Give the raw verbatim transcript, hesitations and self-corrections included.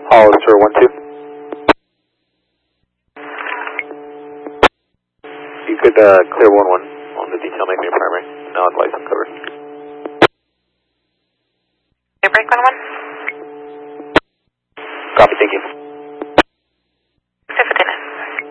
Hollister one two. You could uh, clear one one on the detail making your primary. Now advise I'm covered. Air break one one. Copy, thank you.